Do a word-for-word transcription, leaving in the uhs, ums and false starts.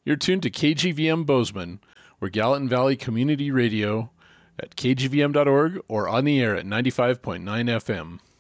You're tuned to K G V M Bozeman. We're Gallatin Valley Community Radio at k g v m dot org or on the air at ninety-five point nine F M.